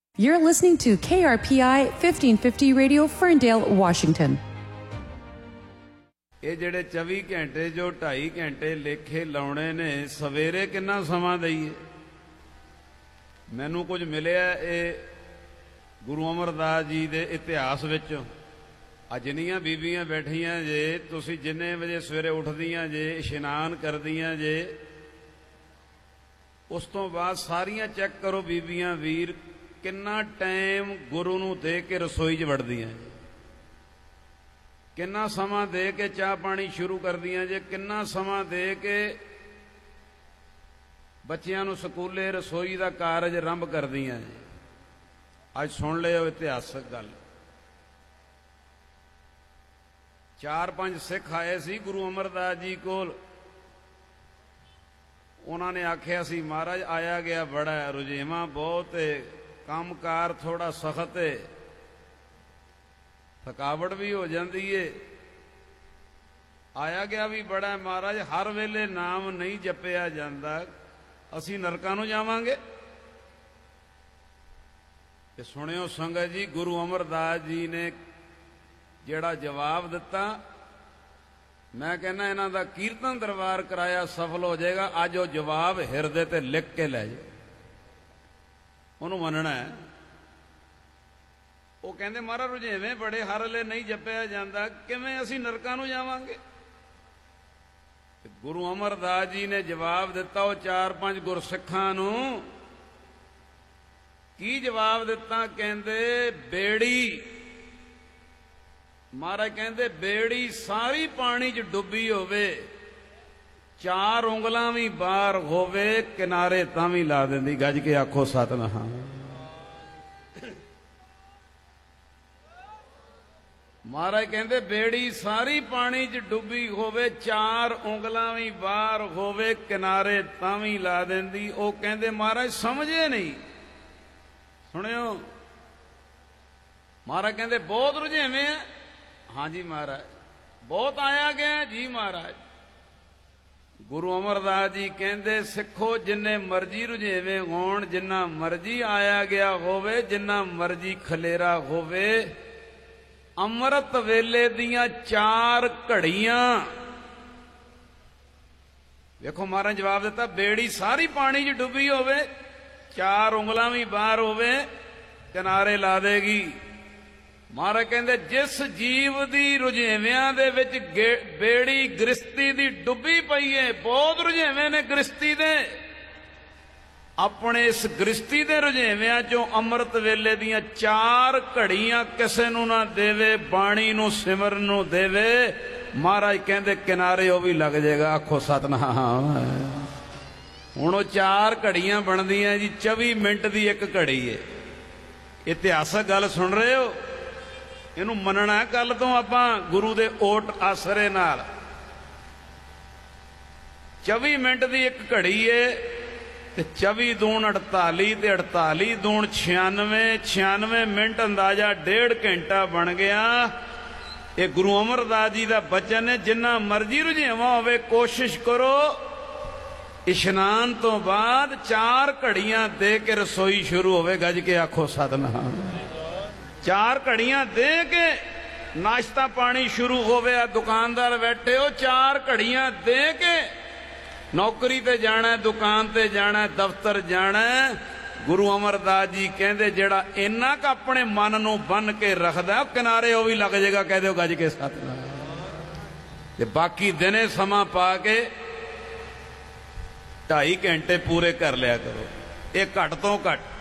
You're listening to KRPI 1550 Radio, Ferndale, Washington. ਇਹ ਜਿਹੜੇ 24 ਘੰਟੇ ਜੋ 2.5 ਘੰਟੇ ਲੇਖੇ ਲਾਉਣੇ ਨੇ, ਸਵੇਰੇ ਕਿੰਨਾ ਸਮਾਂ ਦਈਏ? ਮੈਨੂੰ ਕੁਝ ਮਿਲਿਆ ਇਹ ਗੁਰੂ ਅਮਰਦਾਸ ਜੀ ਦੇ ਇਤਿਹਾਸ ਵਿੱਚ। ਜਿੰਨੀਆਂ ਬੀਬੀਆਂ ਬੈਠੀਆਂ ਜੇ, ਤੁਸੀਂ ਜਿੰਨੇ ਵਜੇ ਸਵੇਰੇ ਉੱਠਦੀਆਂ ਜੇ, ਇਸ਼ਨਾਨ ਕਰਦੀਆਂ ਜੇ, ਉਸ ਤੋਂ ਬਾਅਦ ਸਾਰੀਆਂ ਚੈੱਕ ਕਰੋ ਬੀਬੀਆਂ ਵੀਰ, ਕਿੰਨਾ ਟਾਈਮ ਗੁਰੂ ਨੂੰ ਦੇ ਕੇ ਰਸੋਈ 'ਚ ਵੜਦੀਆਂ ਜੇ, ਕਿੰਨਾ ਸਮਾਂ ਦੇ ਕੇ ਚਾਹ ਪਾਣੀ ਸ਼ੁਰੂ ਕਰਦੀਆਂ ਜੇ, ਕਿੰਨਾ ਸਮਾਂ ਦੇ ਕੇ ਬੱਚਿਆਂ ਨੂੰ ਸਕੂਲੇ ਰਸੋਈ ਦਾ ਕਾਰਜ ਆਰੰਭ ਕਰਦੀਆਂ ਜੇ। ਅੱਜ ਸੁਣ ਲਿਓ ਇਤਿਹਾਸਕ ਗੱਲ। 4-5 ਸਿੱਖ ਆਏ ਸੀ ਗੁਰੂ ਅਮਰਦਾਸ ਜੀ ਕੋਲ। ਉਹਨਾਂ ਨੇ ਆਖਿਆ ਸੀ, ਮਹਾਰਾਜ ਆਇਆ ਗਿਆ ਬੜਾ, ਰੁਝੇਵਾਂ ਬਹੁਤ ਏ, ਕੰਮਕਾਰ ਥੋੜਾ ਸਖਤ ਏ, ਥਕਾਵਟ ਵੀ ਹੋ ਜਾਂਦੀ ਏ, ਆਇਆ ਗਿਆ ਵੀ ਬੜਾ ਮਹਾਰਾਜ, ਹਰ ਵੇਲੇ ਨਾਮ ਨਹੀਂ ਜਪਿਆ ਜਾਂਦਾ, ਅਸੀਂ ਨਰਕਾਂ ਨੂੰ ਜਾਵਾਂਗੇ। ਤੇ ਸੁਣਿਓ ਸੰਗਤ ਜੀ, ਗੁਰੂ ਅਮਰਦਾਸ ਜੀ ਨੇ ਜਿਹੜਾ ਜਵਾਬ ਦਿੱਤਾ, ਮੈਂ ਕਹਿੰਦਾ ਇਹਨਾਂ ਦਾ ਕੀਰਤਨ ਦਰਬਾਰ ਕਰਾਇਆ ਸਫਲ ਹੋ ਜਾਏਗਾ। ਅੱਜ ਉਹ ਜਵਾਬ ਹਿਰਦੇ ਤੇ ਲਿਖ ਕੇ ਲੈ ਜਾਓ, ਉਹਨੂੰ ਮੰਨਣਾ ਹੈ। ਉਹ ਕਹਿੰਦੇ ਮਹਾਰਾਜ ਰੁਝੇਵੇਂ ਬੜੇ, ਹਰ ਵੇਲੇ ਨਹੀਂ ਜਪਿਆ ਜਾਂਦਾ, ਕਿਵੇਂ ਅਸੀਂ ਨਰਕਾਂ ਨੂੰ ਜਾਵਾਂਗੇ? ਗੁਰੂ ਅਮਰਦਾਸ ਜੀ ਨੇ ਜਵਾਬ ਦਿੱਤਾ ਉਹ 4-5 ਗੁਰਸਿੱਖਾਂ ਨੂੰ। ਕੀ ਜਵਾਬ ਦਿੱਤਾ? ਕਹਿੰਦੇ ਬੇੜੀ, ਮਹਾਰਾਜ ਕਹਿੰਦੇ ਬੇੜੀ ਸਾਰੀ ਪਾਣੀ 'ਚ ਡੁੱਬੀ ਹੋਵੇ, 4 ਉਂਗਲਾਂ ਵੀ ਬਾਹਰ ਹੋਵੇ, ਕਿਨਾਰੇ ਤਾਂ ਵੀ ਲਾ ਦਿੰਦੀ। ਗੱਜ ਕੇ ਆਖੋ ਸਤਿਨਾਮ। ਮਹਾਰਾਜ ਕਹਿੰਦੇ ਬੇੜੀ ਸਾਰੀ ਪਾਣੀ 'ਚ ਡੁੱਬੀ ਹੋਵੇ, 4 ਉਂਗਲਾਂ ਵੀ ਬਾਹਰ ਹੋਵੇ, ਕਿਨਾਰੇ ਤਾਂ ਵੀ ਲਾ ਦਿੰਦੀ। ਉਹ ਕਹਿੰਦੇ ਮਹਾਰਾਜ ਸਮਝੇ ਨਹੀਂ। ਸੁਣਿਓ, ਮਹਾਰਾਜ ਕਹਿੰਦੇ ਬਹੁਤ ਰੁਝੇਵੇਂ ਆ। ਹਾਂਜੀ ਮਹਾਰਾਜ, ਬਹੁਤ ਆਇਆ ਗਿਆ ਜੀ ਮਹਾਰਾਜ। ਗੁਰੂ ਅਮਰਦਾਸ ਜੀ ਕਹਿੰਦੇ ਸਿੱਖੋ, ਜਿੰਨੇ ਮਰਜ਼ੀ ਰੁਝੇਵੇਂ ਹੋਣ, ਜਿੰਨਾ ਮਰਜ਼ੀ ਆਇਆ ਗਿਆ ਹੋਵੇ, ਜਿੰਨਾ ਮਰਜ਼ੀ ਖਲੇਰਾ ਹੋਵੇ, ਅੰਮ੍ਰਿਤ ਵੇਲੇ ਦੀਆਂ 4 ਘੜੀਆਂ। ਵੇਖੋ ਮਹਾਰਾਜ ਜਵਾਬ ਦਿੱਤਾ, ਬੇੜੀ ਸਾਰੀ ਪਾਣੀ 'ਚ ਡੁੱਬੀ ਹੋਵੇ, 4 ਉਂਗਲਾਂ ਵੀ ਬਾਹਰ ਹੋਵੇ, ਕਿਨਾਰੇ ਲਾ ਦੇਗੀ। ਮਹਾਰਾਜ ਕਹਿੰਦੇ ਜਿਸ ਜੀਵ ਦੀ ਰੁਝੇਵਿਆਂ ਦੇ ਵਿੱਚ ਬੇੜੀ ਗ੍ਰਸਤੀ ਦੀ ਡੁੱਬੀ ਪਈ ਏ, ਬਹੁਤ ਰੁਝੇਵੇਂ ਨੇ ਗ੍ਰਸਤੀ ਦੇ, ਆਪਣੇ ਇਸ ਗ੍ਰਸਤੀ ਦੇ ਰੁਝੇਵਿਆਂ ਚੋਂ ਅੰਮ੍ਰਿਤ ਵੇਲੇ ਦੀਆਂ 4 ਘੜੀਆਂ ਕਿਸੇ ਨੂੰ ਨਾ ਦੇਵੇ, ਬਾਣੀ ਨੂੰ ਸਿਮਰਨ ਨੂੰ ਦੇਵੇ, ਮਹਾਰਾਜ ਕਹਿੰਦੇ ਕਿਨਾਰੇ ਉਹ ਵੀ ਲੱਗ ਜਾਏਗਾ। ਆਖੋ ਸਤਿਨਾਮ। ਹੁਣ ਉਹ 4 ਘੜੀਆਂ ਬਣਦੀਆਂ ਜੀ, 24 ਮਿੰਟ ਦੀ ਇੱਕ ਘੜੀ ਏ। ਇਤਿਹਾਸਕ ਗੱਲ ਸੁਣ ਰਹੇ ਹੋ? ਇਹਨੂੰ ਮੰਨਣਾ ਕੱਲ ਤੋਂ ਆਪਾਂ ਗੁਰੂ ਦੇ ਓਟ ਆਸਰੇ ਨਾਲ। 24 ਮਿੰਟ ਦੀ ਇੱਕ ਘੜੀ ਏ, ਤੇ 24 ਦੂਣ 48 ਤੇ 48 ਦੂਣ 96, 96 ਮਿੰਟ ਅੰਦਾਜ਼ਾ 1.5 ਘੰਟਾ ਬਣ ਗਿਆ। ਇਹ ਗੁਰੂ ਅਮਰਦਾਸ ਜੀ ਦਾ ਬਚਨ ਹੈ। ਜਿੰਨਾ ਮਰਜ਼ੀ ਰੁਝੇਵਾਂ ਹੋਵੇ, ਕੋਸ਼ਿਸ਼ ਕਰੋ ਇਸ਼ਨਾਨ ਤੋਂ ਬਾਅਦ 4 ਘੜੀਆਂ ਦੇ ਕੇ ਰਸੋਈ ਸ਼ੁਰੂ ਹੋਵੇ। ਗੱਜ ਕੇ ਆਖੋ ਸਤਿਨਾਮ। 4 ਘੜੀਆਂ ਦੇ ਕੇ ਨਾਸ਼ਤਾ ਪਾਣੀ ਸ਼ੁਰੂ ਹੋਵੇ। ਆ ਦੁਕਾਨਦਾਰ ਬੈਠੇ ਹੋ, 4 ਘੜੀਆਂ ਦੇ ਕੇ ਨੌਕਰੀ ਤੇ ਜਾਣਾ, ਦੁਕਾਨ ਤੇ ਜਾਣਾ, ਦਫ਼ਤਰ ਜਾਣਾ। ਗੁਰੂ ਅਮਰਦਾਸ ਜੀ ਕਹਿੰਦੇ ਜਿਹੜਾ ਇੰਨਾ ਕੁ ਆਪਣੇ ਮਨ ਨੂੰ ਬੰਨ ਕੇ ਰੱਖਦਾ, ਕਿਨਾਰੇ ਉਹ ਵੀ ਲੱਗ ਜਾਏਗਾ। ਕਹਿ ਦਿਓ ਗੱਜ ਕੇ ਸਤਿਨਾਮ। ਤੇ ਬਾਕੀ ਦਿਨੇ ਸਮਾਂ ਪਾ ਕੇ 2.5 ਘੰਟੇ ਪੂਰੇ ਕਰ ਲਿਆ ਕਰੋ। ਇਹ ਘੱਟ ਤੋਂ ਘੱਟ